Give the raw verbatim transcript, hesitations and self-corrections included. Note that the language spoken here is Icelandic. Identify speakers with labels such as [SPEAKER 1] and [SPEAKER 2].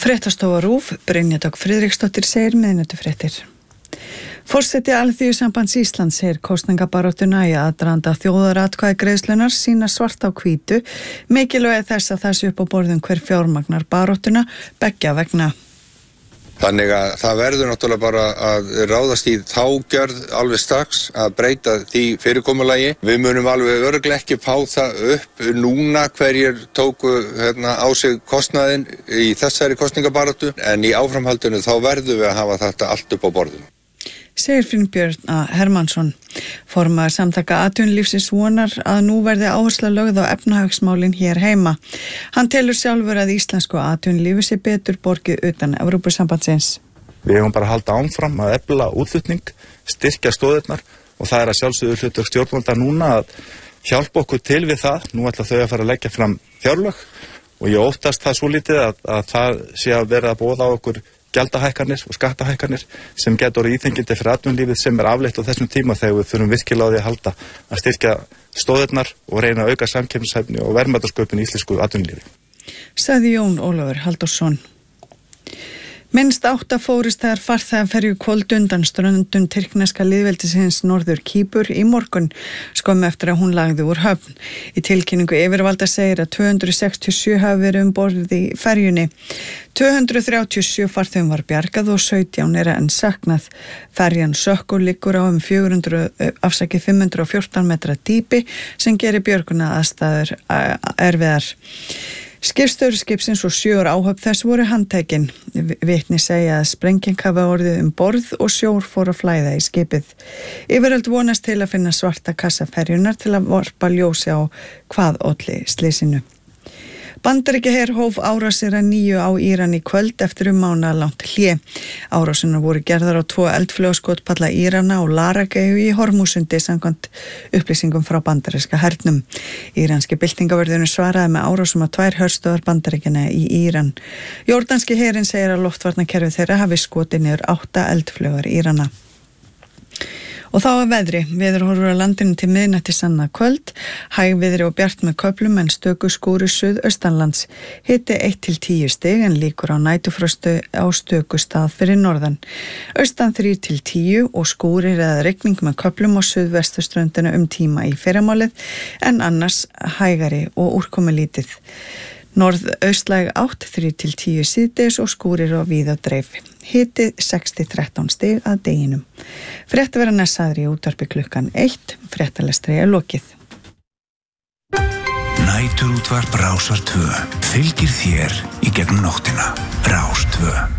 [SPEAKER 1] Fréttastofa RÚV, Brynja Dögg Friðriksdóttir segir miðnætufréttir. Forseti Alþýðusambands Íslands segir kosningabaráttuna í aðdraganda þjóðaratkvæðagreiðslunnar sýna svart á hvítu, mikilvægi þess að það sé upp á borðum hver fjármagnar baráttuna beggja vegna.
[SPEAKER 2] Þannig að það verður náttúrulega bara að ráðast í þá gjörð alveg strax að breyta því fyrirkomulagi. Við munum alveg örugglega ekki fá það upp núna hverjir tóku hérna, á sig kostnaðinn í þessari kosningabaráttu, en í áframhaldinu þá verðum við að hafa þetta allt upp á borðinu.
[SPEAKER 1] Segir Finnbjörn A. Hermannsson. Formaður samtaka atvinnulífsins vonar að nú verði áhersla lögð á efnahagsmálin hér heima. Hann telur sjálfur að íslensku atvinnulífi sé betur borgið utan Evrópusambandsins.
[SPEAKER 3] Við hefum bara að halda áfram að efla útflutning, styrkja stóðirnar og það er að sjálfsögðu hlutverk stjórnvalda núna að hjálpa okkur til við það. Nú ætla þau að fara að leggja fram fjárlög og ég óttast það svo lítið að, að það sé að vera að boða á okkur gjaldahækkanir og skattahækkanir sem getur íþengjandi fyrir atvinnulífið sem er afleitt á þessum tíma þegar við þurfum virkilega á því að halda að styrkja stóðirnar og reyna að auka samkeppnishæfni og verðmætasköpun í íslensku atvinnulífi.
[SPEAKER 1] Sagði Jón Ólafur Halldórsson. Minnst átta fórust þegar farþegaferju hvolfdi undan ströndum tyrkneska lýðveldisins Norður Kýpur í morgun, skömmu eftir að hún lagði úr höfn. Í tilkynningu yfirvalda segir að tvö hundruð sextíu og sjö hafi verið um borð í ferjunni. tvö hundruð þrjátíu og sjö farþegum var bjargað og sautján er enn saknað. Ferjan sökk og liggur á um fjögur hundruð, afsakið fimm hundruð og fjórtán metra dýpi sem gerir björguna aðstæður erfiðar. Skipstjóri skipsins og sjö áhöfn þess voru handtekin. Vitni segja að sprenging hafi orðið um borð og sjór fór að flæða í skipið. Yfirvöld vonast til að finna svarta kassa ferjunnar til að varpa ljósi á hvað olli slysinu. Bandaríkjaher hóf árásir að nýju á Íran í kvöld eftir um mánaðarlangt hlé. Árásinar voru gerðar á tvo eldflaugaskotpalla Írana og Larageyju í Hormúsundi samkvæmt upplýsingum frá bandaríska hernum. Íranski byltingavörðurinn svaraði með árásum að tvær herstöðvar Bandaríkjanna í Íran. Jórdanski herinn segir að loftvarnakerfi þeirra hafi skotið niður átta eldflaugar Írana. Og þá að veðri, veðurhorfur á landinu til miðnætti sanna kvöld, hægviðri og bjart með köflum en stöku skúrir suðaustanlands. Hiti eitt til tíu stig en líkur á nætufrosti á stöku stað fyrir norðan. Austan þrír til tíu og skúrir eða rigning með köflum á suðvestuströndinu um tíma í fyrramálið en annars hægari og úrkomulítið. Norðaustlæg átt þrír til tíu síðdegis og skúrir á víða dreifi. Hiti sex til þrettán stig að deginum. Frétt vera næssaðri í útvarpi klukkan eitt, fréttalestri er lokið.
[SPEAKER 4] Næturútvarp Rásar tvö fylgir þér í gegnum nóttina. Rás tvö.